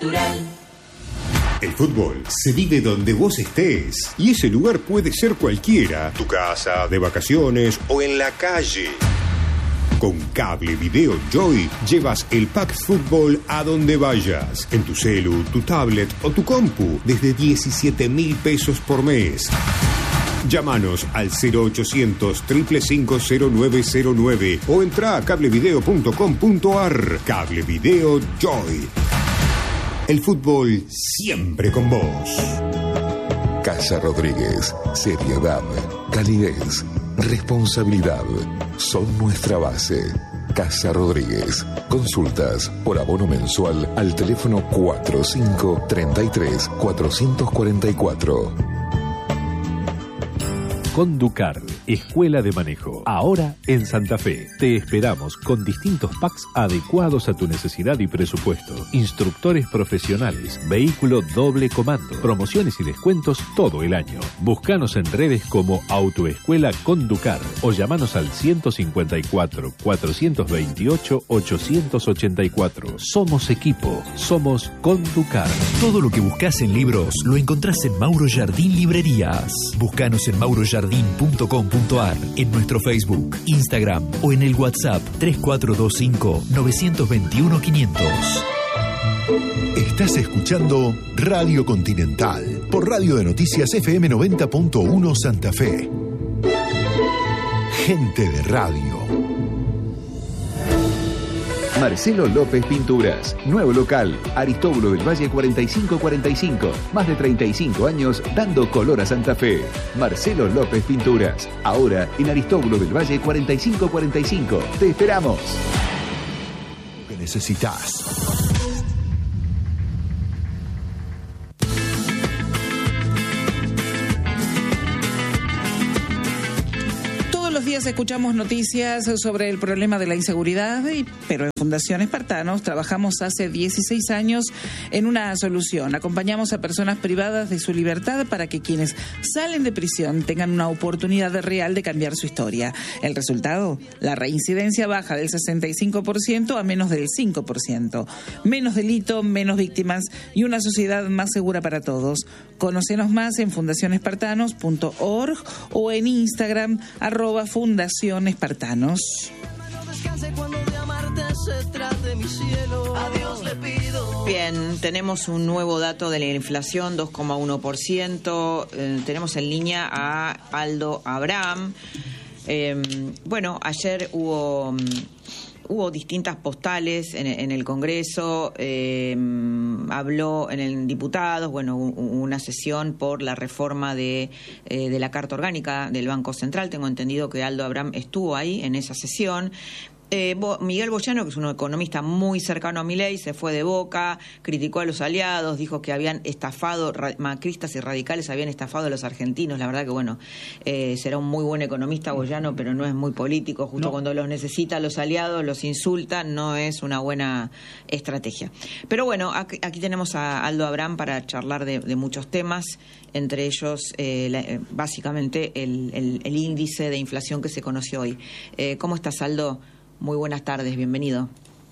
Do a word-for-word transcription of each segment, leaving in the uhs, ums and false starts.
El fútbol se vive donde vos estés y ese lugar puede ser cualquiera, tu casa, de vacaciones o en la calle. Con Cable Video Joy llevas el pack fútbol a donde vayas, en tu celu, tu tablet o tu compu, desde diecisiete mil pesos por mes. Llámanos al cero ochocientos, cinco cinco cinco, cero nueve cero nueve o entra a cablevideo punto com punto ar. Cable Video Joy. El fútbol siempre con vos. Casa Rodríguez. Seriedad, calidez, responsabilidad son nuestra base. Casa Rodríguez. Consultas por abono mensual al teléfono cuatro cinco tres tres, cuatro cuatro cuatro. Conducar, Escuela de Manejo. Ahora en Santa Fe. Te esperamos con distintos packs adecuados a tu necesidad y presupuesto. Instructores profesionales, vehículo doble comando, promociones y descuentos todo el año. Búscanos en redes como Autoescuela Conducar o llamanos al ciento cincuenta y cuatro, cuatrocientos veintiocho, ochocientos ochenta y cuatro. Somos equipo, somos Conducar. Todo lo que buscas en libros lo encontrás en Mauro Jardín Librerías. Búscanos en mauro jardín punto com punto ar, en nuestro Facebook, Instagram o en el WhatsApp tres cuatro dos cinco, nueve dos uno, quinientos. Estás escuchando Radio Continental por Radio de Noticias F M noventa punto uno Santa Fe. Gente de radio. Marcelo López Pinturas, nuevo local, Aristóbulo del Valle cuarenta y cinco cuarenta y cinco, más de treinta y cinco años dando color a Santa Fe. Marcelo López Pinturas, ahora en Aristóbulo del Valle cuarenta y cinco cuarenta y cinco. Te esperamos. Lo que necesitas. Escuchamos noticias sobre el problema de la inseguridad, y, pero en Fundación Espartanos trabajamos hace dieciséis años en una solución. Acompañamos a personas privadas de su libertad para que quienes salen de prisión tengan una oportunidad real de cambiar su historia. El resultado, la reincidencia baja del sesenta y cinco por ciento a menos del cinco por ciento. Menos delito, menos víctimas y una sociedad más segura para todos. Conócenos más en fundación espartanos punto org o en Instagram, arroba Fundación Espartanos. Bien, tenemos un nuevo dato de la inflación, dos coma uno por ciento. Eh, tenemos en línea a Aldo Abraham. Eh, bueno, ayer hubo... Hubo distintas postales en, en el Congreso, eh, habló en el diputados, bueno, una sesión por la reforma de, eh, de la Carta Orgánica del Banco Central. Tengo entendido que Aldo Abraham estuvo ahí en esa sesión. Eh, Miguel Boyano, que es un economista muy cercano a Milei, se fue de Boca, criticó a los aliados, dijo que habían estafado, macristas y radicales habían estafado a los argentinos. La verdad que, bueno, eh, será un muy buen economista Boyano, pero no es muy político. Justo no. Cuando los necesita a los aliados, los insulta, no es una buena estrategia. Pero bueno, aquí, aquí tenemos a Aldo Abraham para charlar de, de muchos temas, entre ellos, eh, la, básicamente, el, el, el índice de inflación que se conoció hoy. Eh, ¿Cómo estás, Aldo? Muy buenas tardes, bienvenido.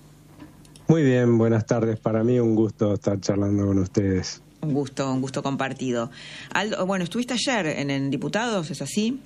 Muy bien, buenas tardes. Para mí un gusto estar charlando con ustedes. Un gusto, un gusto compartido. Aldo, bueno, estuviste ayer en, en Diputados, ¿es así?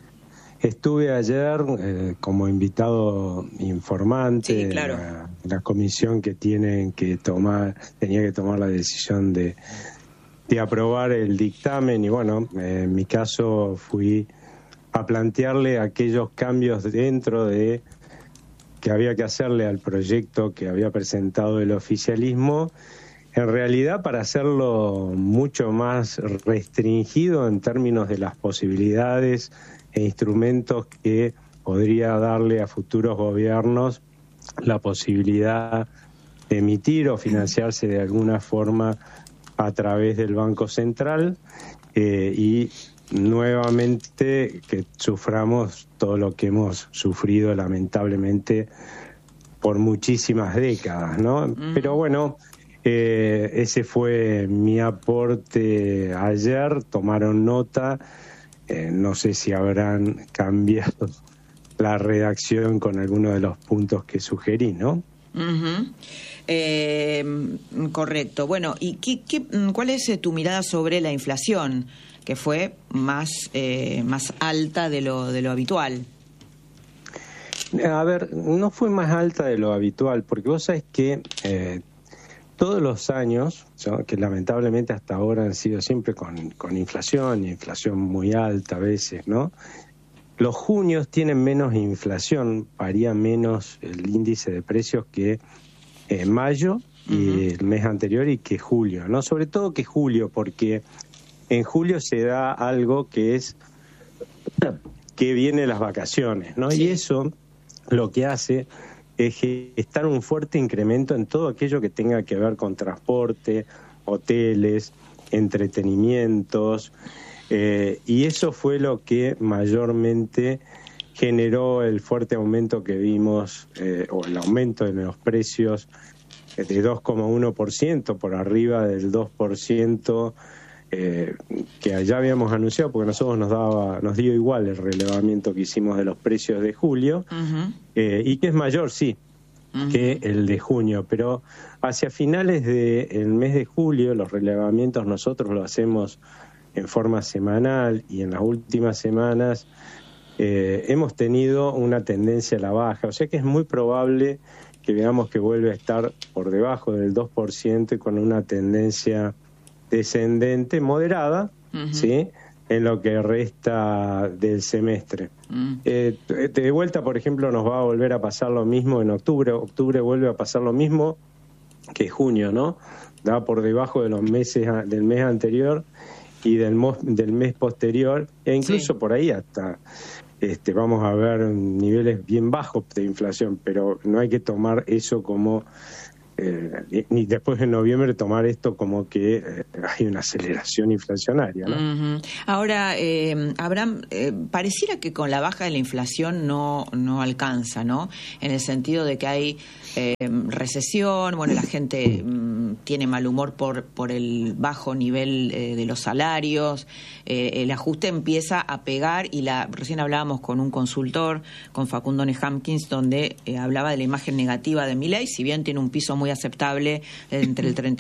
Estuve ayer eh, como invitado informante. Sí, claro. La, la comisión que tienen que tomar, tenía que tomar la decisión de, de aprobar el dictamen y bueno, eh, en mi caso fui a plantearle aquellos cambios dentro de que había que hacerle al proyecto que había presentado el oficialismo, en realidad para hacerlo mucho más restringido en términos de las posibilidades e instrumentos que podría darle a futuros gobiernos la posibilidad de emitir o financiarse de alguna forma a través del Banco Central eh, y nuevamente que suframos todo lo que hemos sufrido lamentablemente por muchísimas décadas, ¿no? Mm. Pero bueno, eh, ese fue mi aporte ayer, tomaron nota, eh, no sé si habrán cambiado la redacción con algunos de los puntos que sugerí, ¿no? Uh-huh. Eh, correcto. Bueno, ¿y qué, qué, cuál es tu mirada sobre la inflación, que fue más eh, más alta de lo de lo habitual? A ver, no fue más alta de lo habitual, porque vos sabés que eh, todos los años, que lamentablemente hasta ahora han sido siempre con, con inflación, y inflación muy alta a veces, ¿no? Los junios tienen menos inflación, varía menos el índice de precios que eh, mayo y uh-huh. el mes anterior y que julio, ¿no? Sobre todo que julio, porque en julio se da algo que es que vienen las vacaciones, ¿no? Sí. Y eso lo que hace es estar un fuerte incremento en todo aquello que tenga que ver con transporte, hoteles, entretenimientos, eh, y eso fue lo que mayormente generó el fuerte aumento que vimos, eh, o el aumento de los precios de dos coma uno por ciento, por arriba del dos por ciento, Eh, que ya habíamos anunciado, porque a nosotros nos daba, nos dio igual el relevamiento que hicimos de los precios de julio, uh-huh. eh, y que es mayor, sí, uh-huh. que el de junio, pero hacia finales del mes de julio los relevamientos nosotros lo hacemos en forma semanal, y en las últimas semanas eh, hemos tenido una tendencia a la baja, o sea que es muy probable que veamos que vuelve a estar por debajo del dos por ciento y con una tendencia descendente moderada, uh-huh. ¿sí?, en lo que resta del semestre. Uh-huh. Eh, de vuelta, por ejemplo, nos va a volver a pasar lo mismo en octubre. Octubre vuelve a pasar lo mismo que junio, ¿no? Da por debajo de los meses del mes anterior y del, mo- del mes posterior, e incluso sí. por ahí hasta este, vamos a ver niveles bien bajos de inflación, pero no hay que tomar eso como Eh, ni después en noviembre tomar esto como que eh, hay una aceleración inflacionaria, ¿no? Uh-huh. Ahora, eh, Abraham, eh, pareciera que con la baja de la inflación no no alcanza, ¿no? En el sentido de que hay eh, recesión, bueno, la gente mm, tiene mal humor por por el bajo nivel eh, de los salarios, eh, el ajuste empieza a pegar, y la recién hablábamos con un consultor, con Facundo Nehamkins, donde eh, hablaba de la imagen negativa de Milei, si bien tiene un piso muy aceptable entre el treinta